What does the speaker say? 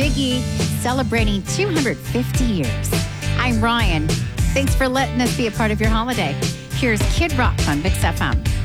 Biggie celebrating 250 years. I'm Ryan. Thanks for letting us be a part of your holiday. Here's Kid Rock on Mix FM.